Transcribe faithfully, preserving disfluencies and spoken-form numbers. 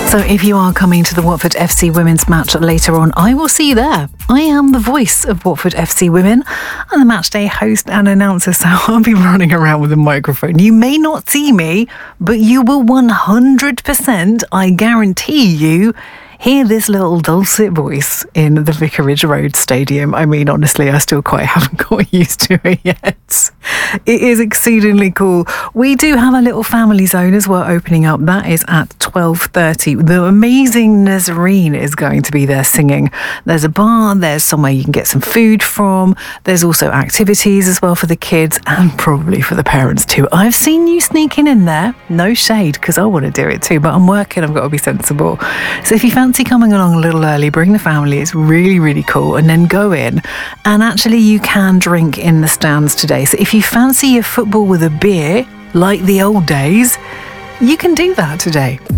So if you are coming to the Watford F C women's match later on, I will see you there. I am the voice of Watford F C women and the matchday host and announcer, so I'll be running around with a microphone. You may not see me, but you will one hundred percent, I guarantee you, hear this little dulcet voice in the Vicarage Road Stadium. I mean, honestly, I still quite haven't got used to it yet. It is exceedingly cool. We do have a little family zone as well opening up. That is at twelve thirty. The amazing Nazarene is going to be there singing. There's a bar, there's somewhere you can get some food from. There's also activities as well for the kids and probably for the parents too. I've seen you sneaking in there. No shade, because I want to do it too, but I'm working, I've got to be sensible. So if you fancy coming along a little early, bring the family. It's really, really cool. And then go in. And actually, you can drink in the stands today. So if you fancy your football with a beer, like the old days, you can do that today.